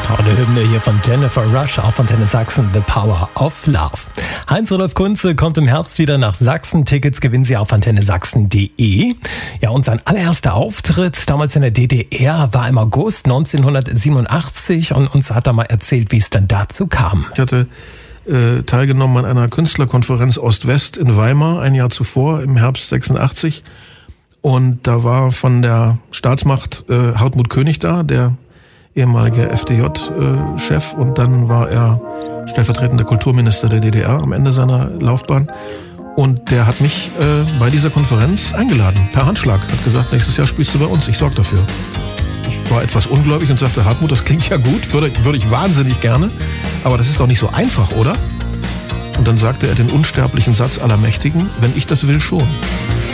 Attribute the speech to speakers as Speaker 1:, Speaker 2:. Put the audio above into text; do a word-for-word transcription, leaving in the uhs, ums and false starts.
Speaker 1: Tolle Hymne hier von Jennifer Rush auf Antenne Sachsen, The Power of Love. Heinz-Rudolf Kunze kommt im Herbst wieder nach Sachsen. Tickets gewinnen Sie auf antenne sachsen punkt de. Ja, und sein allererster Auftritt damals in der D D R war im August neunzehnhundertsiebenundachtzig und uns hat er mal erzählt, wie es dann dazu kam.
Speaker 2: Ich hatte äh, teilgenommen an einer Künstlerkonferenz Ost-West in Weimar ein Jahr zuvor, im Herbst sechsundachtzig. Und da war von der Staatsmacht äh, Hartmut König da, der ehemalige F D J-Chef, äh, und dann war er stellvertretender Kulturminister der D D R am Ende seiner Laufbahn. Und der hat mich äh, bei dieser Konferenz eingeladen, per Handschlag. Hat gesagt, nächstes Jahr spielst du bei uns, ich sorge dafür. Ich war etwas ungläubig und sagte, Hartmut, das klingt ja gut, würde, würde ich wahnsinnig gerne, aber das ist doch nicht so einfach, oder? Und dann sagte er den unsterblichen Satz aller Mächtigen, wenn ich das will, schon.